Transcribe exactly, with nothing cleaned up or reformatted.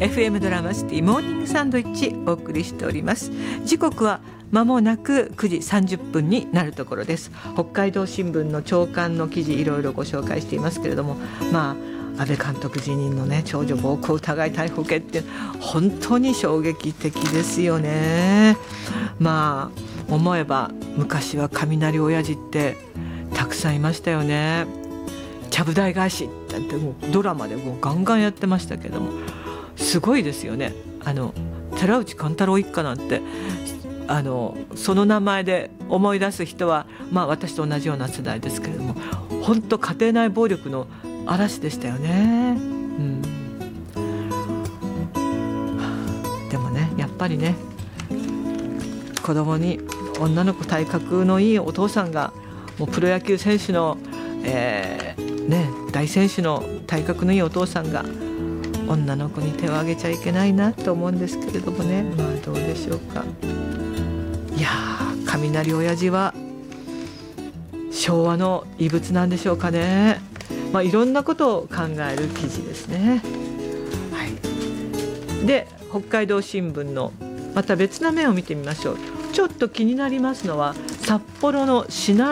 エフエム ドラマシティモーニングサンドイッチお送りしております。時刻は間もなくくじさんじゅっぷんになるところです。北海道新聞の朝刊の記事いろいろご紹介していますけれども、まあ安倍監督辞任のね、長女暴行疑い逮捕決って本当に衝撃的ですよね。まあ思えば昔は雷親父ってたくさんいましたよね。ちゃぶ台返しってもうドラマでもうガンガンやってましたけども、すごいですよね。あの寺内貫太郎一家なんてあのその名前で思い出す人は、まあ、私と同じような世代ですけれども、本当家庭内暴力の嵐でしたよね、うん、でもね、やっぱりね、子供に女の子体格のいいお父さんがもうプロ野球選手の、えーね、大選手の体格のいいお父さんが女の子に手を挙げちゃいけないなと思うんですけれどもね、まあどうでしょうか。いやー、雷親父は昭和の遺物なんでしょうかね。まあいろんなことを考える記事ですね、はい、で北海道新聞のまた別な面を見てみましょう。ちょっと気になりますのは札幌の市内